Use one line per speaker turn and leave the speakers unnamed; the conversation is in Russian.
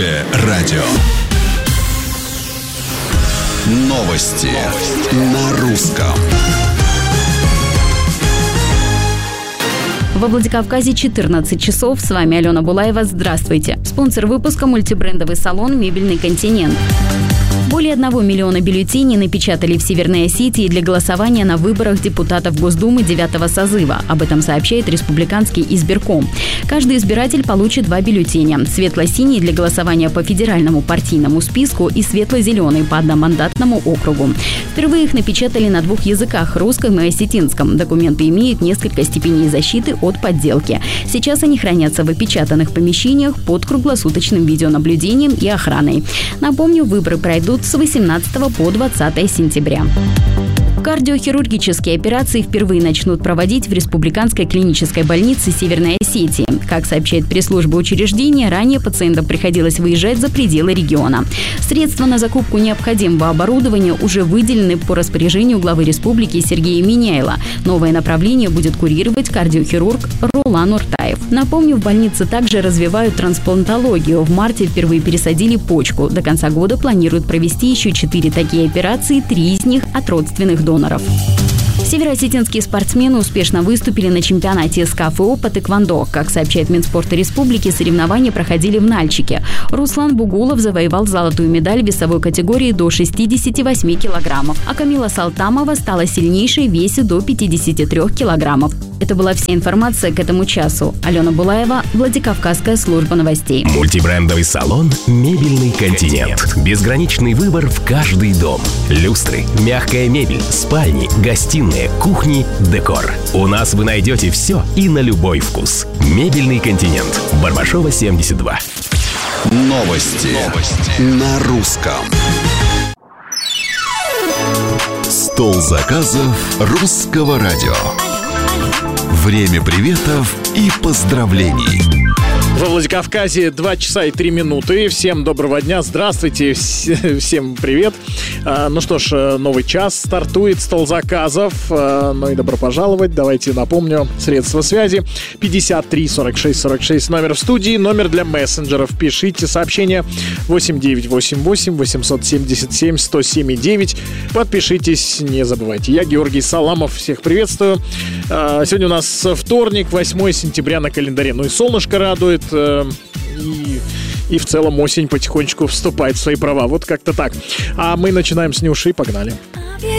Радио. Новости на русском.
Во Владикавказе 14 часов. С вами Алена Булаева. Здравствуйте. Спонсор выпуска — мультибрендовый салон «Мебельный континент». Более 1 миллиона бюллетеней напечатали в Северной Осетии для голосования на выборах депутатов Госдумы 9-го созыва. Об этом сообщает республиканский избирком. Каждый избиратель получит 2 бюллетеня. Светло-синий для голосования по федеральному партийному списку и светло-зеленый по одномандатному округу. Впервые их напечатали на 2 языках – русском и осетинском. Документы имеют несколько степеней защиты от подделки. Сейчас они хранятся в опечатанных помещениях под круглосуточным видеонаблюдением и охраной. Напомню, выборы пройдут с 18 по 20 сентября. Кардиохирургические операции впервые начнут проводить в Республиканской клинической больнице Северной Осетии. Как сообщает пресс-служба учреждения, ранее пациентам приходилось выезжать за пределы региона. Средства на закупку необходимого оборудования уже выделены по распоряжению главы республики Сергея Миняйла. Новое направление будет курировать кардиохирург Ролан Уртаев. Напомню, в больнице также развивают трансплантологию. В марте впервые пересадили почку. До конца года планируют провести еще 4 такие операции, 3 из них от родственных доноров. Североосетинские спортсмены успешно выступили на чемпионате СКФО по тэквондо. Как сообщает Минспорта Республики, соревнования проходили в Нальчике. Руслан Бугулов завоевал золотую медаль в весовой категории до 68 килограммов, а Камила Салтамова стала сильнейшей в весе до 53 килограммов. Это была вся информация к этому часу. Алена Булаева, Владикавказская служба новостей.
Мультибрендовый салон «Мебельный континент». Безграничный выбор в каждый дом. Люстры, мягкая мебель, спальни, гостиные, кухни, декор. У нас вы найдете все и на любой вкус. «Мебельный континент». Барбашова, 72.
Новости на русском. Стол заказов русского радио. Время приветов и поздравлений.
Во Владикавказе 2 часа и 3 минуты. Всем доброго дня, здравствуйте, всем привет. Ну что ж, новый час стартует, стол заказов. Ну и добро пожаловать. Давайте напомню, средства связи 53 46 46, номер в студии, номер для мессенджеров. Пишите сообщение 8988 877 107,9. Подпишитесь, не забывайте. Я Георгий Саламов, всех приветствую. Сегодня у нас вторник, 8 сентября на календаре. Ну и солнышко радует. И в целом осень потихонечку вступает в свои права. Вот как-то так. А мы начинаем с Нюши. Погнали.